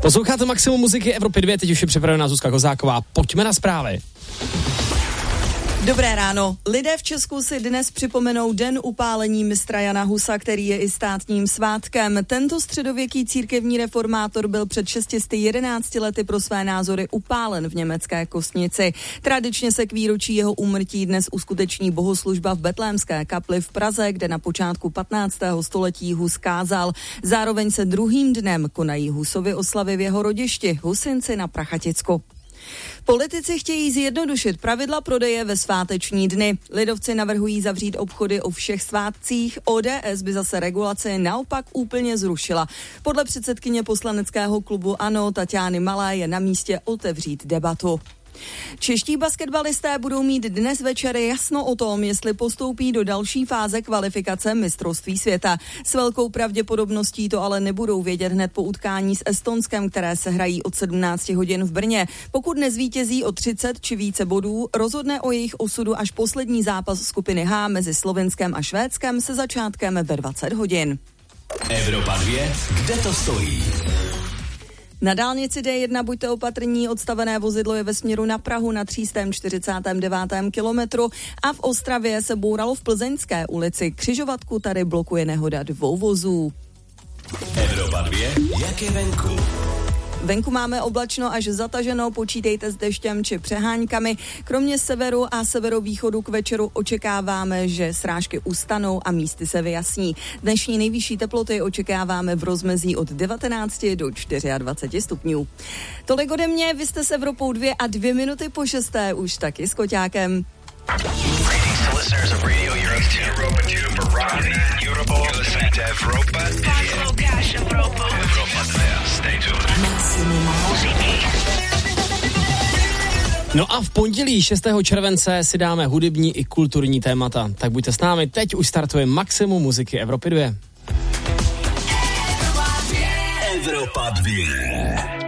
Posloucháte Maximum muziky Evropy 2, teď už je připravená Zuzka Kozáková. Pojďme na zprávy. Dobré ráno. Lidé v Česku si dnes připomenou den upálení mistra Jana Husa, který je i státním svátkem. Tento středověký církevní reformátor byl před 611 lety pro své názory upálen v německé Kostnici. Tradičně se k výročí jeho úmrtí dnes uskuteční bohoslužba v Betlémské kapli v Praze, kde na počátku 15. století Hus kázal. Zároveň se druhým dnem konají Husovy oslavy v jeho rodišti Husinci na Prachaticku. Politici chtějí zjednodušit pravidla prodeje ve sváteční dny. Lidovci navrhují zavřít obchody o všech svátcích, ODS by zase regulaci naopak úplně zrušila. Podle předsedkyně poslaneckého klubu ANO Taťány Malé je na místě otevřít debatu. Čeští basketbalisté budou mít dnes večer jasno o tom, jestli postoupí do další fáze kvalifikace mistrovství světa. S velkou pravděpodobností to ale nebudou vědět hned po utkání s Estonskem, které se hrají od 17 hodin v Brně. Pokud nezvítězí o 30 či více bodů, rozhodne o jejich osudu až poslední zápas skupiny H mezi Slovinskem a Švédskem se začátkem ve 20 hodin. Evropa 2, kde to stojí? Na dálnici D1 buďte opatrní, odstavené vozidlo je ve směru na Prahu na 349. kilometru a v Ostravě se bouralo v Plzeňské ulici. Křižovatku tady blokuje nehoda 2 vozů. Evropa 2, jak je venku? Venku máme oblačno až zataženo, počítejte s deštěm či přeháňkami. Kromě severu a severovýchodu k večeru očekáváme, že srážky ustanou a místy se vyjasní. Dnešní nejvyšší teploty očekáváme v rozmezí od 19 do 24 stupňů. Tolik ode mě, vy jste s Evropou 2 a 2 minuty po 6. už taky s Koťákem. No a v pondělí 6. července si dáme hudební i kulturní témata. Tak buďte s námi, teď už startuje Maximum muziky Evropy 2. Evropa 2.